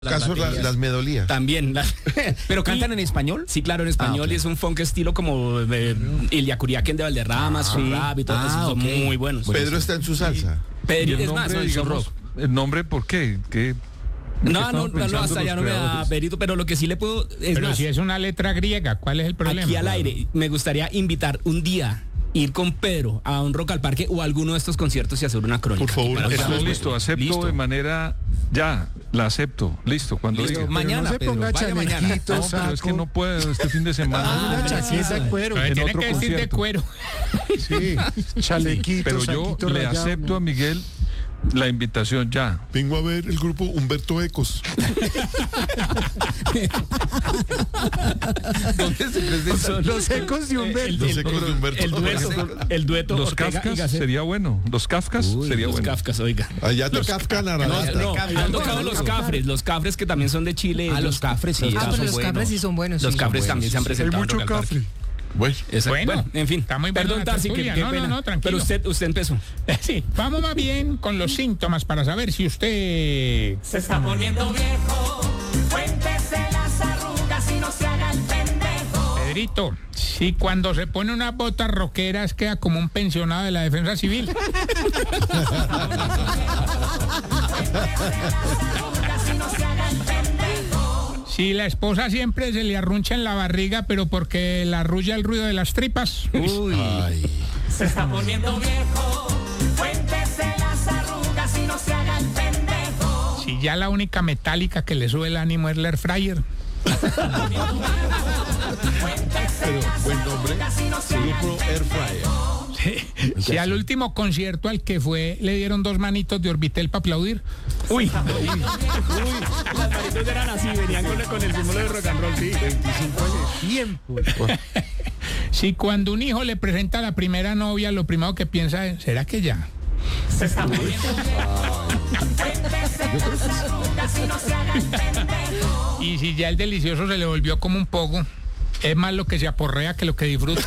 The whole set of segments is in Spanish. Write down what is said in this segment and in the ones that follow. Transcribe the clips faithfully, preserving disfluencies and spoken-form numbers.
Caso la, las me dolía. También. La, ¿Pero cantan y, en español? Sí, claro, en español. Ah, okay. Y es un funk estilo como de Ilya Kuriakin de Valderrama, ah, sí. Rap y todo ah, eso. Son okay. muy buenos. Pedro está en su salsa. Pedro es nombre, más, no, digamos, rock. ¿El nombre por qué? ¿Qué? No, no, no, no, hasta ya no me da perito, pero lo que sí le puedo... Es pero más, si es una letra griega, ¿cuál es el problema? Aquí al aire, me gustaría invitar un día, ir con Pedro a un Rock al Parque o a alguno de estos conciertos y hacer una crónica. Por favor, eso es listo, acepto listo. De manera... Ya, la acepto, listo, cuando listo. diga. Mañana, no se Pedro, ponga vaya mañana. No, pero es que no puedo este fin de semana. Ah, una chaqueta de cuero. Pero en tiene otro que vestir de cuero. Sí, chalequito, pero yo le rayado, acepto ¿no? a Miguel la invitación ya. Vengo a ver el grupo Humberto Ecos. ¿Dónde se presentan? Los Ecos de Humberto. Los Ecos de Humberto. El dueto. El dueto. Los Kafkas sería bueno. Los Kafkas Uy, sería los bueno. Los Kafkas, oiga. Allá te Kafka No, no, han tocado los Cafres. Los Cafres que también son de Chile. Ah, los Cafres sí. Ah, pero los Cafres sí son buenos. Los Cafres también se han presentado. Hay mucho Cafre. Bueno, bueno, en fin. Está muy Perdón, Tarsi, que qué no, pena. No, no, tranquilo. Pero usted, usted empezó. Sí, vamos más bien con los síntomas para saber si usted se está poniendo viejo. Cuéntese las arrugas y no se haga el pendejo. Pedrito, si cuando se pone unas botas rockeras queda como un pensionado de la defensa civil. Si la esposa siempre se le arruncha en la barriga, pero porque la arrulla el ruido de las tripas. Uy. Ay. Se está poniendo viejo. Cuéntese las arrugas y no se haga el pendejo. Si ya la única metálica que le sube el ánimo es la air fryer. Pero buen nombre. Grupo Air Fryer. Sí. Si al último concierto al que fue le dieron dos manitos de Orbitel para aplaudir. Uy. Uy. Uy. Las manitos eran así, venían con el, con el símbolo de rock and roll, sí. veinticinco años. Tiempo. Si cuando un hijo le presenta a la primera novia, lo primero que piensa es, ¿será que ya? Se está poniendo Y si ya el delicioso se le volvió como un poco, es más lo que se aporrea que lo que disfruta.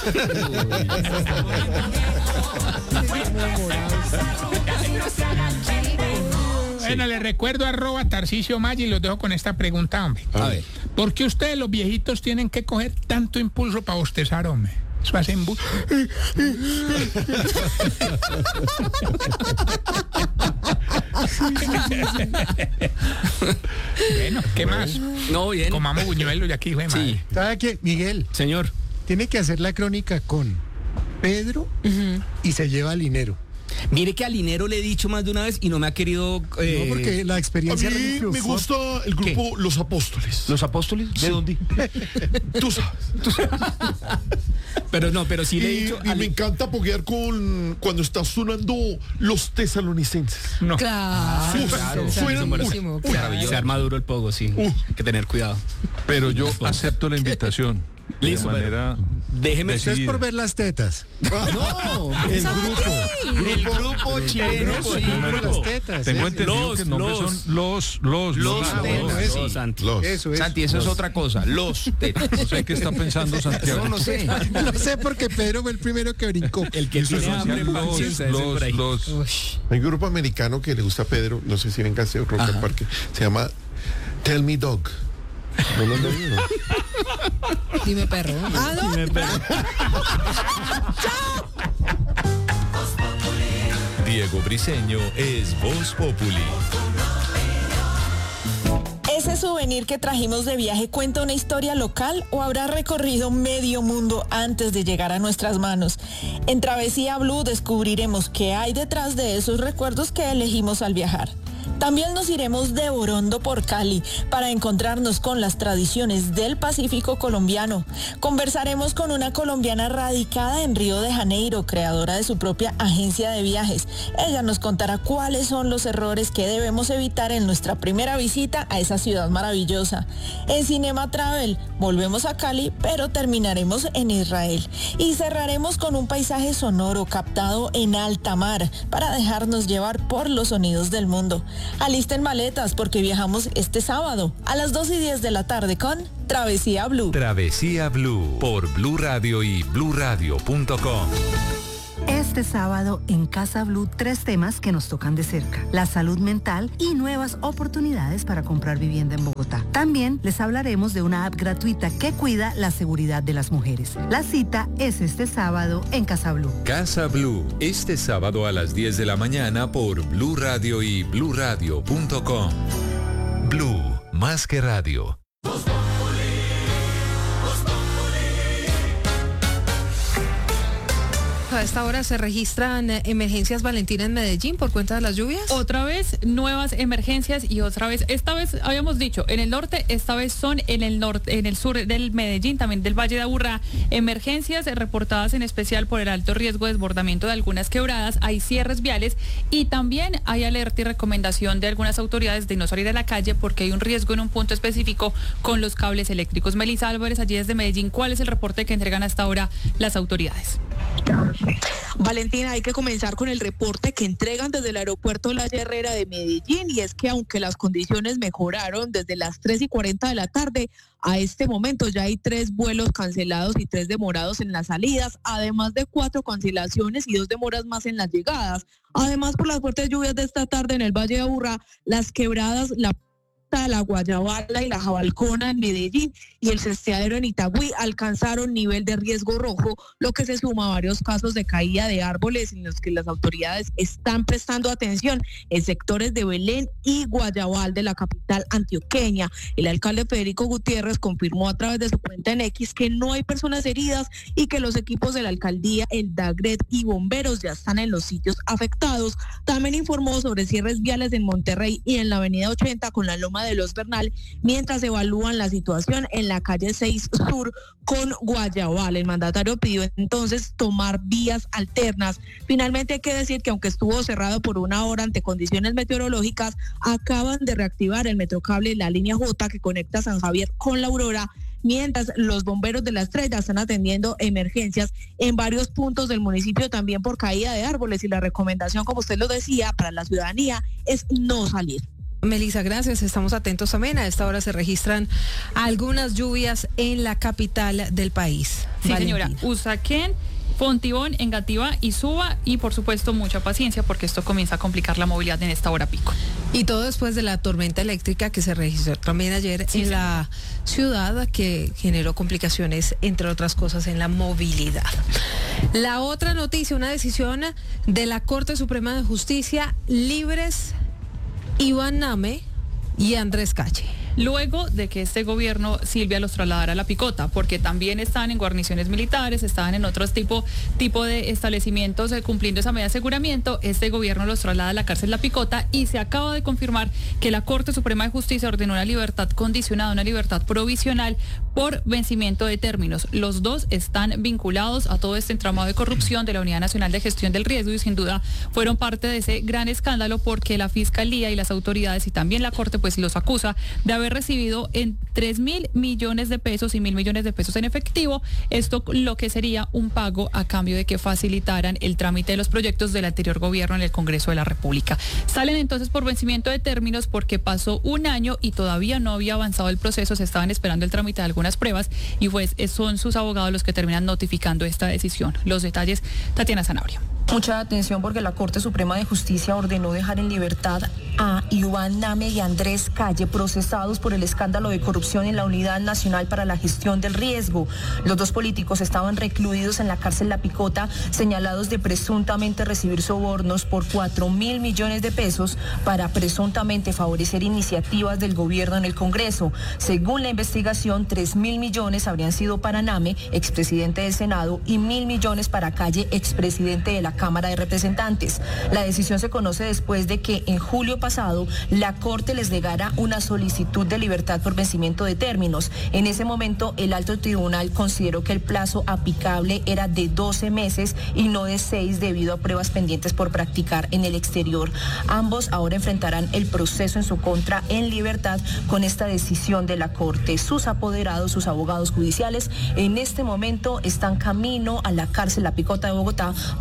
Bueno, les recuerdo arroba Tarcisio Maya y los dejo con esta pregunta, hombre. A ver. ¿Por qué ustedes los viejitos tienen que coger tanto impulso para bostezar, hombre? Eso hacen bu- Bueno, ¿qué más? No, bien. Comamos buñuelos de aquí, güey, Sí. madre. ¿Sabe qué? Miguel, Señor. tiene que hacer la crónica con Pedro uh-huh. y se lleva al dinero. Mire que al Linero le he dicho más de una vez y no me ha querido... Eh... No, porque la A experiencia... mí me gusta el grupo ¿Qué? Los Apóstoles. ¿Los Apóstoles? ¿De Sí. dónde? Tú sabes. Tú sabes. Pero no, pero sí Y, le he dicho... y al- me encanta apoyar con cuando está sonando Los Tesalonicenses. No. Claro, Uf, claro, suenan buenísimo, uy, claro. Se arma duro el pogo, sí. Uh. Hay que tener cuidado. Pero yo acepto la invitación. Listo, De manera Déjeme... Eso es por ver las tetas. No, el grupo. El grupo chileno, Grupo, sí. el grupo de las tetas. Tengo ese. entendido Los, que el nombre los. son los, los, Los no, bueno, tetas, ese. los, Santi. Los. Eso es. Santi, eso es otra cosa. Los tetas. No sé qué está pensando Santiago. No, no sé. No sé porque Pedro fue el primero que brincó. El que Eso tiene son hambre, los, paciencia, ese por ahí. los, los. Hay un grupo americano que le gusta a Pedro, no sé si ven Caseo Rock al Parque, se llama Tell Me Dog. ¿No lo han oído? Dime perro. Ah, no. Diego Briseño es Voz Populi. ¿Ese souvenir que trajimos de viaje cuenta una historia local o habrá recorrido medio mundo antes de llegar a nuestras manos? En Travesía Blue descubriremos qué hay detrás de esos recuerdos que elegimos al viajar. También nos iremos de Orondo por Cali para encontrarnos con las tradiciones del Pacífico colombiano. Conversaremos con una colombiana radicada en Río de Janeiro, creadora de su propia agencia de viajes. Ella nos contará cuáles son los errores que debemos evitar en nuestra primera visita a esa ciudad maravillosa. En Cinema Travel volvemos a Cali, pero terminaremos en Israel. Y cerraremos con un paisaje sonoro captado en alta mar para dejarnos llevar por los sonidos del mundo. Alisten maletas porque viajamos este sábado a las dos y diez de la tarde con Travesía Blue. Travesía Blue por Blue Radio y blue radio punto com. Es este sábado en Casa Blue tres temas que nos tocan de cerca: la salud mental y nuevas oportunidades para comprar vivienda en Bogotá. También les hablaremos de una app gratuita que cuida la seguridad de las mujeres. La cita es este sábado en Casa Blue. Casa Blue, este sábado a las diez de la mañana por Blue Radio y blue radio punto com. Blue, más que radio. A esta hora se registran emergencias, Valentina, en Medellín por cuenta de las lluvias. Otra vez nuevas emergencias y otra vez, esta vez habíamos dicho en el norte, esta vez son en el norte, en el sur del Medellín, también del Valle de Aburrá, emergencias reportadas en especial por el alto riesgo de desbordamiento de algunas quebradas, hay cierres viales y también hay alerta y recomendación de algunas autoridades de no salir a la calle porque hay un riesgo en un punto específico con los cables eléctricos. Melissa Álvarez, allí desde Medellín, ¿cuál es el reporte que entregan hasta ahora las autoridades? Valentina, hay que comenzar con el reporte que entregan desde el aeropuerto La Herrera de Medellín, y es que aunque las condiciones mejoraron desde las tres y cuarenta de la tarde, a este momento ya hay tres vuelos cancelados y tres demorados en las salidas, además de cuatro cancelaciones y dos demoras más en las llegadas. Además, por las fuertes lluvias de esta tarde en el Valle de Aburrá, las quebradas, la la Guayabala y la Jabalcona en Medellín y el Cesteadero en Itagüí alcanzaron nivel de riesgo rojo, lo que se suma a varios casos de caída de árboles en los que las autoridades están prestando atención en sectores de Belén y Guayabal de la capital antioqueña. El alcalde Federico Gutiérrez confirmó a través de su cuenta en X que no hay personas heridas y que los equipos de la alcaldía, el DAGRET y bomberos ya están en los sitios afectados. También informó sobre cierres viales en Monterrey y en la avenida ochenta con la Loma de Los Bernal, mientras evalúan la situación en la calle seis Sur con Guayabal. El mandatario pidió entonces tomar vías alternas. Finalmente hay que decir que aunque estuvo cerrado por una hora ante condiciones meteorológicas, acaban de reactivar el metrocable, la línea J que conecta San Javier con La Aurora, mientras los bomberos de la Estrella están atendiendo emergencias en varios puntos del municipio también por caída de árboles, y la recomendación, como usted lo decía, para la ciudadanía es no salir. Melissa, gracias. Estamos atentos también. A esta hora se registran algunas lluvias en la capital del país. Sí, Valentina. Señora. Usaquén, Fontibón, Engativá y Suba, y por supuesto mucha paciencia porque esto comienza a complicar la movilidad en esta hora pico. Y todo después de la tormenta eléctrica que se registró también ayer sí, en sí. la ciudad, que generó complicaciones, entre otras cosas, en la movilidad. La otra noticia, una decisión de la Corte Suprema de Justicia: libres Iván Name y Andrés Calle. Luego de que este gobierno, Silvia, los trasladara a La Picota, porque también están en guarniciones militares, estaban en otros tipo, tipo de establecimientos eh, cumpliendo esa medida de aseguramiento, este gobierno los traslada a la cárcel La Picota y se acaba de confirmar que la Corte Suprema de Justicia ordenó una libertad condicionada, una libertad provisional por vencimiento de términos. Los dos están vinculados a todo este entramado de corrupción de la Unidad Nacional de Gestión del Riesgo y sin duda fueron parte de ese gran escándalo porque la Fiscalía y las autoridades y también la Corte pues los acusa de haber recibido en tres mil millones de pesos y mil millones de pesos en efectivo, esto lo que sería un pago a cambio de que facilitaran el trámite de los proyectos del anterior gobierno en el Congreso de la República. Salen entonces por vencimiento de términos porque pasó un año y todavía no había avanzado el proceso, se estaban esperando el trámite de algunas pruebas y pues son sus abogados los que terminan notificando esta decisión. Los detalles, Tatiana Zanabria. Mucha atención porque la Corte Suprema de Justicia ordenó dejar en libertad a Iván Name y Andrés Calle, procesados por el escándalo de corrupción en la Unidad Nacional para la Gestión del Riesgo. Los dos políticos estaban recluidos en la cárcel La Picota, señalados de presuntamente recibir sobornos por cuatro mil millones de pesos para presuntamente favorecer iniciativas del gobierno en el Congreso. Según la investigación, tres mil millones habrían sido para Name, expresidente del Senado, y mil millones para Calle, expresidente de la Cámara de Representantes. La decisión se conoce después de que en julio pasado la Corte les negara una solicitud de libertad por vencimiento de términos. En ese momento el alto tribunal consideró que el plazo aplicable era de doce meses y no de seis debido a pruebas pendientes por practicar en el exterior. Ambos ahora enfrentarán el proceso en su contra en libertad con esta decisión de la Corte. Sus apoderados, sus abogados judiciales, en este momento están camino a la cárcel La Picota de Bogotá para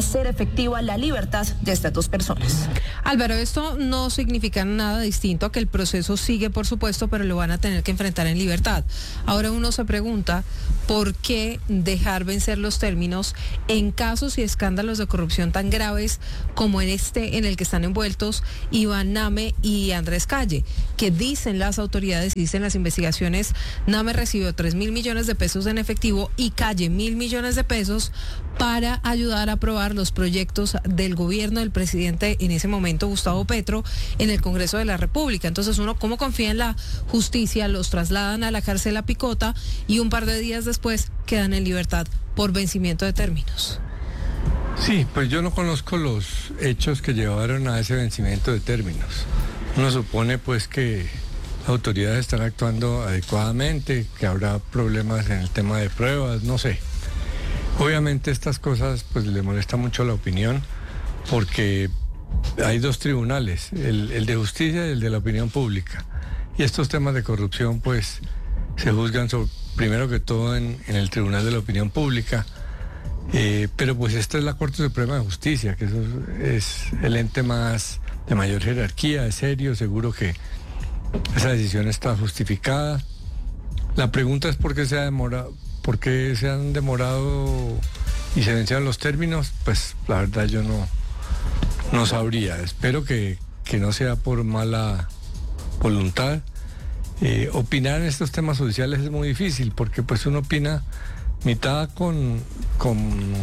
hacer efectiva la libertad de estas dos personas. Álvaro, esto no significa nada distinto a que el proceso sigue, por supuesto, pero lo van a tener que enfrentar en libertad. Ahora uno se pregunta por qué dejar vencer los términos en casos y escándalos de corrupción tan graves como en este en el que están envueltos Iván Name y Andrés Calle, que dicen las autoridades, dicen las investigaciones, Name recibió tres mil millones de pesos en efectivo y Calle mil millones de pesos para ayudar a aprobar los proyectos del gobierno del presidente en ese momento, Gustavo Petro, en el Congreso de la República. Entonces uno, ¿cómo confía en la justicia? Los trasladan a la cárcel a Picota y un par de días después quedan en libertad por vencimiento de términos. Sí, pues yo no conozco los hechos que llevaron a ese vencimiento de términos. Uno supone pues que las autoridades están actuando adecuadamente, que habrá problemas en el tema de pruebas, no sé. Obviamente estas cosas pues le molesta mucho la opinión porque hay dos tribunales, el, el de justicia y el de la opinión pública. Y estos temas de corrupción pues se juzgan sobre, primero que todo en, en el tribunal de la opinión pública. Eh, pero pues esta es la Corte Suprema de Justicia, que eso es el ente más de mayor jerarquía, es serio, seguro que esa decisión está justificada. La pregunta es por qué se ha demorado, por qué se han demorado y se vencieron los términos, pues la verdad yo no, no sabría. Espero que, que no sea por mala voluntad. Eh, opinar en estos temas judiciales es muy difícil porque pues uno opina mitad con, con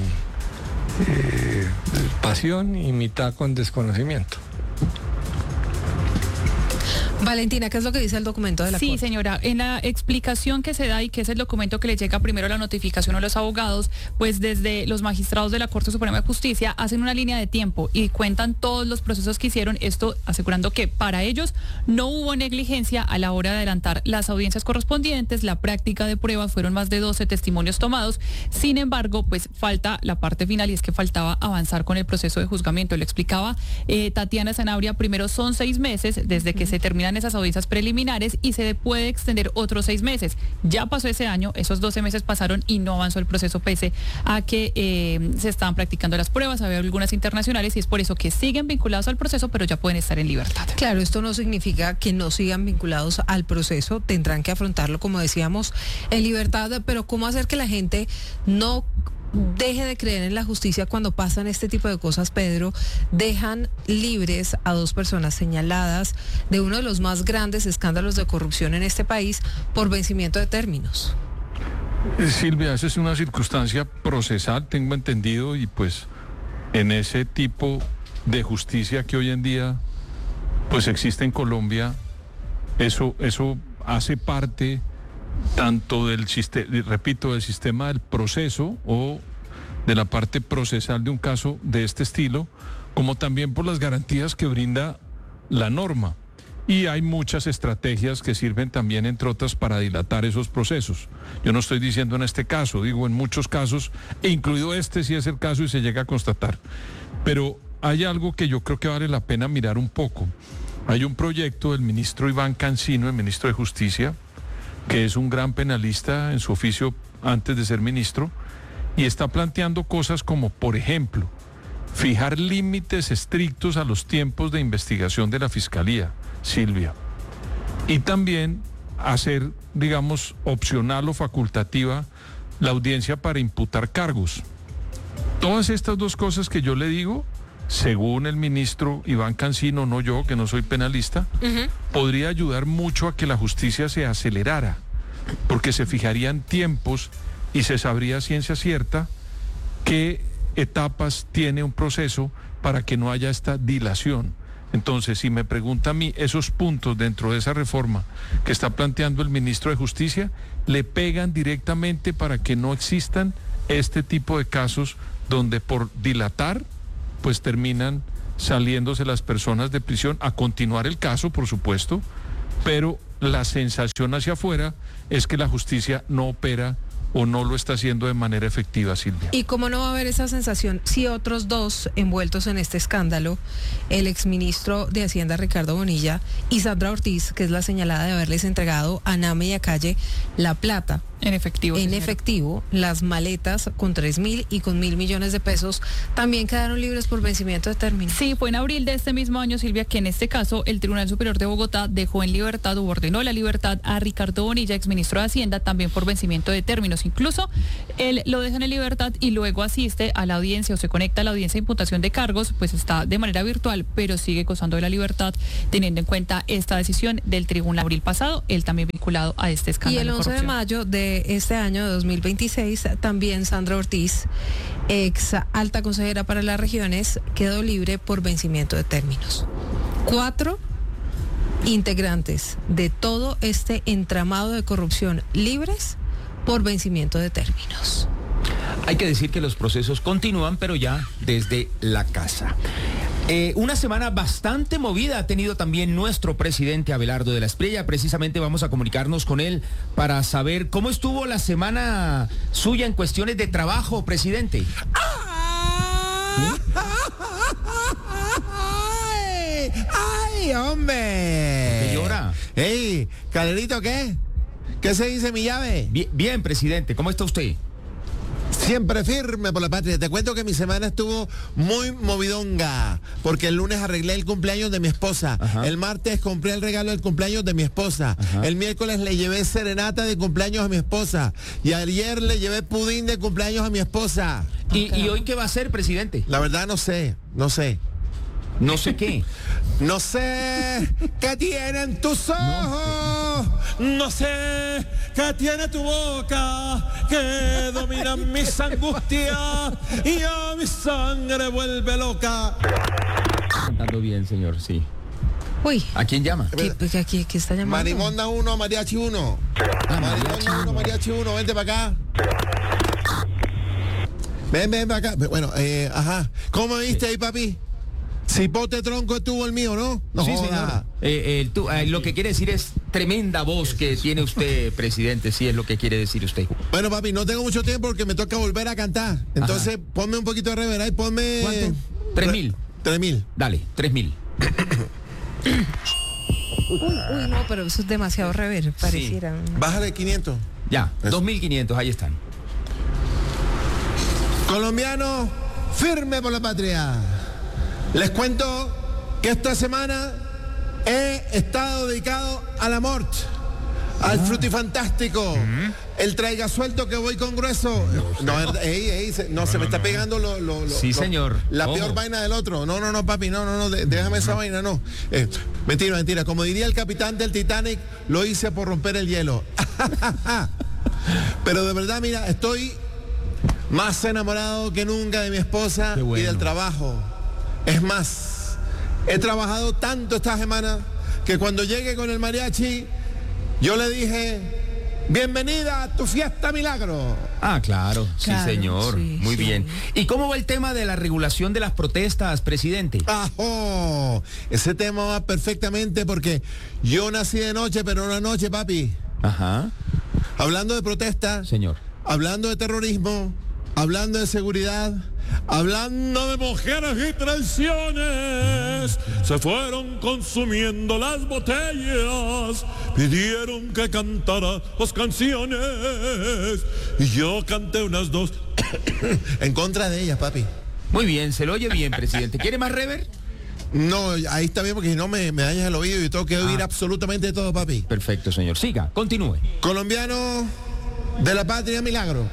eh, pasión y mitad con desconocimiento. Valentina, ¿qué es lo que dice el documento de la Sí, Corte? señora, en la explicación que se da y que es el documento que le llega primero a la notificación a los abogados, pues desde los magistrados de la Corte Suprema de Justicia hacen una línea de tiempo y cuentan todos los procesos que hicieron, esto asegurando que para ellos no hubo negligencia a la hora de adelantar las audiencias correspondientes, la práctica de pruebas, fueron más de doce testimonios tomados, sin embargo, pues falta la parte final y es que faltaba avanzar con el proceso de juzgamiento. Le explicaba eh, Tatiana Sanabria, primero son seis meses desde que se terminan esas audiencias preliminares y se puede extender otros seis meses. Ya pasó ese año, esos doce meses pasaron y no avanzó el proceso pese a que eh, se estaban practicando las pruebas, había algunas internacionales y es por eso que siguen vinculados al proceso, pero ya pueden estar en libertad. Claro, esto no significa que no sigan vinculados al proceso, tendrán que afrontarlo, como decíamos, en libertad, pero ¿cómo hacer que la gente no deje de creer en la justicia cuando pasan este tipo de cosas, Pedro? Dejan libres a dos personas señaladas de uno de los más grandes escándalos de corrupción en este país por vencimiento de términos. Silvia, esa es una circunstancia procesal, tengo entendido, y pues en ese tipo de justicia que hoy en día pues existe en Colombia, eso, eso hace parte tanto del sistema, repito, del sistema del proceso o de la parte procesal de un caso de este estilo, como también por las garantías que brinda la norma. Y hay muchas estrategias que sirven también, entre otras, para dilatar esos procesos. Yo no estoy diciendo en este caso, digo en muchos casos, e incluido este si es el caso y se llega a constatar. Pero hay algo que yo creo que vale la pena mirar un poco. Hay un proyecto del ministro Iván Cancino, el ministro de Justicia, que es un gran penalista en su oficio antes de ser ministro, y está planteando cosas como, por ejemplo, fijar límites estrictos a los tiempos de investigación de la Fiscalía, Silvia, y también hacer, digamos, opcional o facultativa la audiencia para imputar cargos. Todas estas dos cosas que yo le digo, según el ministro Iván Cancino, no yo, que no soy penalista, uh-huh. podría ayudar mucho a que la justicia se acelerara, porque se fijarían tiempos y se sabría a ciencia cierta qué etapas tiene un proceso para que no haya esta dilación. Entonces, si me pregunta a mí, esos puntos dentro de esa reforma que está planteando el ministro de Justicia, le pegan directamente para que no existan este tipo de casos donde por dilatar, pues terminan saliéndose las personas de prisión, a continuar el caso, por supuesto, pero la sensación hacia afuera es que la justicia no opera o no lo está haciendo de manera efectiva, Silvia. ¿Y cómo no va a haber esa sensación si otros dos envueltos en este escándalo, el exministro de Hacienda Ricardo Bonilla y Sandra Ortiz, que es la señalada de haberles entregado a Name y a Calle la plata En efectivo. En señora. efectivo, las maletas con tres mil y con mil millones de pesos también quedaron libres por vencimiento de término. Sí, fue en abril de este mismo año, Silvia, que en este caso el Tribunal Superior de Bogotá dejó en libertad o ordenó la libertad a Ricardo Bonilla, exministro de Hacienda, también por vencimiento de términos. Incluso él lo deja en libertad y luego asiste a la audiencia o se conecta a la audiencia de imputación de cargos, pues está de manera virtual, pero sigue gozando de la libertad teniendo en cuenta esta decisión del tribunal abril pasado, él también vinculado a este escándalo. Y el once de mayo de este año de dos mil veintiséis, también Sandra Ortiz, ex alta consejera para las regiones, quedó libre por vencimiento de términos. Cuatro integrantes de todo este entramado de corrupción libres por vencimiento de términos. Hay que decir que los procesos continúan, pero ya desde la casa. Eh, una semana bastante movida ha tenido también nuestro presidente Abelardo de la Espriella. Precisamente vamos a comunicarnos con él para saber cómo estuvo la semana suya en cuestiones de trabajo, presidente. ¡Ay! ¡Ay, hombre! ¿Qué llora? ¡Ey! ¿Calerito qué? ¿Qué se dice mi llave? Bien, bien, presidente, ¿cómo está usted? Siempre firme por la patria. Te cuento que mi semana estuvo muy movidonga, porque el lunes arreglé el cumpleaños de mi esposa. Ajá. El martes compré el regalo del cumpleaños de mi esposa. Ajá. El miércoles le llevé serenata de cumpleaños a mi esposa. Y ayer le llevé pudín de cumpleaños a mi esposa. ¿Y, ¿y hoy qué va a hacer, presidente? La verdad no sé, no sé. No sé qué. No sé qué tienen tus ojos, no sé qué tiene tu boca, que dominan mis angustias y a mi sangre vuelve loca. Cantando bien, señor, sí. Uy. ¿A quién llama? ¿Qué, qué, qué, qué está llamando? Marimonda uno, Mariachi uno. Ah, Marimonda uno, Mariachi uno, vente para acá. Ven, ven para acá. Bueno, eh, ajá. ¿Cómo me viste ahí, papi? Cipote tronco estuvo el mío, ¿no? No sí, joda. señor. Eh, eh, tú, eh, lo que quiere decir es tremenda voz que tiene usted, presidente, sí es lo que quiere decir usted. Bueno, papi, no tengo mucho tiempo porque me toca volver a cantar. Entonces, ajá, ponme un poquito de reverb y ponme... ¿Cuánto? Tres mil. Tres mil. Dale, tres mil. Uy, uy, no, pero eso es demasiado reverb, pareciera. Sí. Bájale quinientos. Ya, dos mil quinientos, ahí están. Colombiano, firme por la patria. Les cuento que esta semana he estado dedicado al amor, al ah. frutifantástico, uh-huh. el traiga suelto que voy con grueso. No, no, ey, ey, se, no, no se me no, está no. pegando lo, lo, lo, sí, lo, señor. la Ojo. peor vaina del otro. No, no, no, papi, no, no, no, de, déjame esa vaina, no. Eh, mentira, mentira. Como diría el capitán del Titanic, lo hice por romper el hielo. Pero de verdad, mira, estoy más enamorado que nunca de mi esposa bueno. y del trabajo. Es más, he trabajado tanto esta semana que cuando llegue con el mariachi, yo le dije, bienvenida a tu fiesta milagro. Ah, claro, claro sí señor, sí, muy sí. bien. ¿Y cómo va el tema de la regulación de las protestas, presidente? ¡Ajo! Ese tema va perfectamente porque yo nací de noche, pero no de noche, papi. Ajá. Hablando de protestas, señor. Hablando de terrorismo, hablando de seguridad, hablando de mujeres y traiciones, se fueron consumiendo las botellas, pidieron que cantara dos canciones y yo canté unas dos en contra de ellas, papi. Muy bien, se lo oye bien, presidente. ¿Quiere más rever? No, ahí está bien porque si no me, me dañas el oído y tengo que oír ah. absolutamente todo, papi. Perfecto, señor. Siga, continúe. Colombiano de la patria milagro.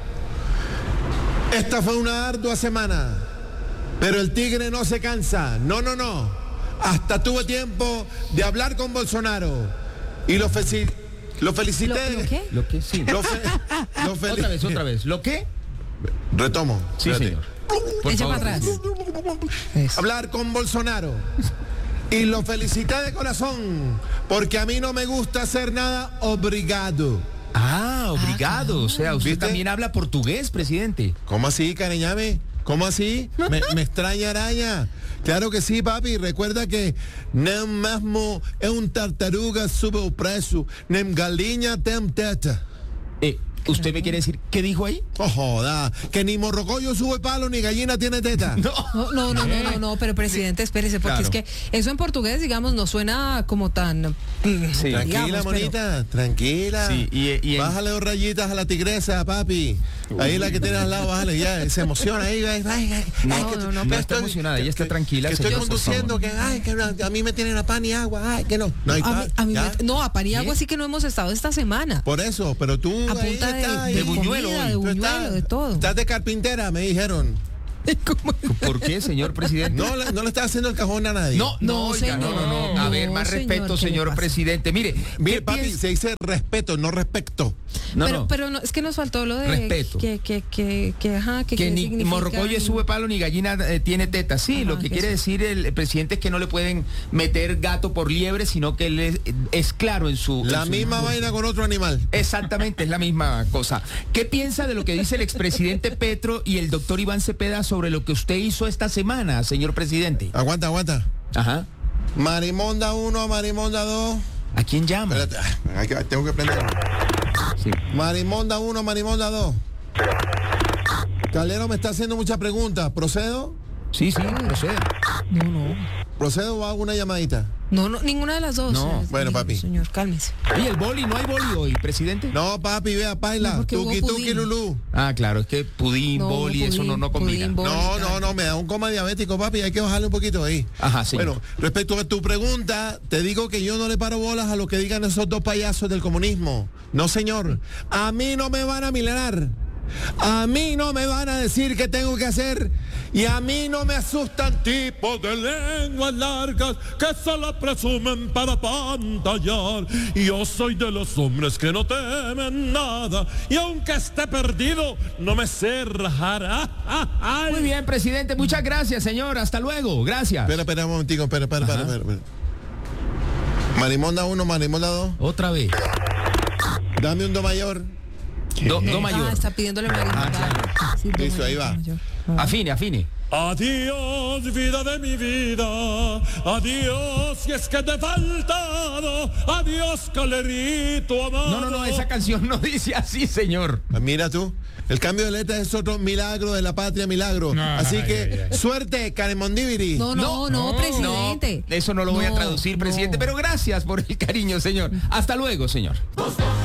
Esta fue una ardua semana, pero el tigre no se cansa. No, no, no. Hasta tuve tiempo de hablar con Bolsonaro y lo, feci- lo felicité. ¿Lo, ¿Lo qué? ¿Lo qué? Sí. Lo fe- lo fel- otra vez, otra vez. ¿Lo qué? Retomo. Sí, Espérate. señor. Por Echa favor, para atrás. Hablar con Bolsonaro y lo felicité de corazón porque a mí no me gusta hacer nada obligado. Ah, obligado. Ah, o sea, usted ¿viste? También habla portugués, presidente. ¿Cómo así, cariñame? ¿Cómo así? Me, me extraña araña. Claro que sí, papi. Recuerda que nem mesmo é un tartaruga sube o preço, nem galinha tem teta. Eh, ¿Usted me quiere decir qué dijo ahí? Oh, joda, que ni morrocoyo sube palo ni gallina tiene teta. No, no, no, no, no, no, no, pero presidente, espérese, porque Claro. es que eso en portugués, digamos, no suena como tan... Sí. Tranquila, digamos, pero- monita, tranquila. Sí, y- y en- Bájale dos rayitas a la tigresa, papi. Ahí la que tienes al lado, bájale, ya, se emociona ahí. Ay, ay, ay, No, ay, que- no, no, que no está estoy- emocionada, ella está que- tranquila, Que estoy señor, por conduciendo, que, ay, que a mí me tienen a pan y agua, ay, que no. No, ahí A mí- está, a mí ya. me- no, a Paniagua sí que no hemos estado esta semana. Por eso, pero tú A ahí punta de- estás, de ahí. buñuelo comida, hoy. de Tú buñuelo, estás- de todo. Estás de carpintera, me dijeron. ¿Por qué, señor presidente? No, le- no le estás haciendo el cajón a nadie. No, no, oiga, no, no, no. A ver, más respeto, señor presidente. Mire, Mire, ¿qué papi, piensa? se dice respeto, no respecto. No, pero, no. pero no, es que nos faltó lo de... Respeto. Que, que, que, que, ajá, que, Que qué ni significa morrocoye y- sube palo ni gallina eh, tiene teta. Sí, Ajá, lo que que quiere sí. decir el, el presidente es que no le pueden meter gato por liebre, sino que él es, es claro en su... La en su misma discurso. vaina con otro animal. Exactamente, es la misma cosa. ¿Qué piensa de lo que dice el expresidente Petro y el doctor Iván Cepeda sobre lo que usted hizo esta semana, señor presidente? Aguanta, aguanta. Ajá. Marimonda uno, Marimonda dos. ¿A quién llama? Espérate, ah, hay que- tengo que prender. Sí. Marimonda uno, Marimonda dos. Calero me está haciendo muchas preguntas. ¿Procedo? Sí, sí, procede. No, no. ¿Procedo o hago una llamadita? No, no, ninguna de las dos. No, eh, bueno, señor, papi. Señor, cálmese. Oye, el boli, ¿no hay boli hoy, presidente? No, papi, vea, No, paila. porque hubo Tuki, tuki, pudín. lulú. Ah, claro, es que pudín, No, boli, eso no, pudín, no combina. pudín, boli. No, no, no, me da un coma diabético, papi. Hay que bajarle un poquito ahí. Ajá, sí. Bueno, respecto a tu pregunta, te digo que yo no le paro bolas a lo que digan esos dos payasos del comunismo. No, señor. A mí no me van a milenar. A mí no me van a decir qué tengo que hacer. Y a mí no me asustan tipos De lenguas largas que solo presumen para pantallar. Y yo soy de los hombres que no temen nada. Y aunque esté perdido, no me sé rajar. Ay. Muy bien, presidente, muchas gracias, señor. Hasta luego, gracias. Espera, espera un momentico, espera, espera, espera, Ajá. espera, espera. Marimonda uno, Marimonda dos. Otra vez. Dame un do mayor. Do, do mayor. Ah, está pidiéndole marimonda. Sí, do Listo, mayor, ahí do va. mayor. Afine, afine. Adiós, vida de mi vida. Adiós, si es que te he faltado. Adiós, calerito amado. No, no, no, esa canción no dice así, señor. Ah, mira tú, el cambio de letra es otro milagro de la patria, milagro. Así que, suerte, Caremondibiri. No, no, no, presidente. No, eso no lo voy a No, traducir, presidente, no. pero gracias por el cariño, señor. Hasta luego, señor.